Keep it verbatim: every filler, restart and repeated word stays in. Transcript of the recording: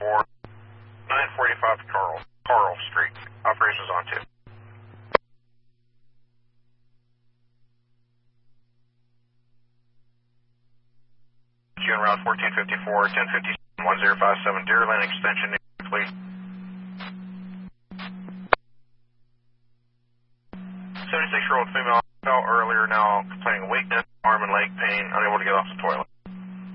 four, nine forty-five Carl, Carl Street. Operations on two. Q en route fourteen fifty-four, ten fifty, one zero five seven, Deerland extension, please. seventy-six-year-old female fell earlier, now complaining of weakness, arm and leg pain, unable to get off the toilet.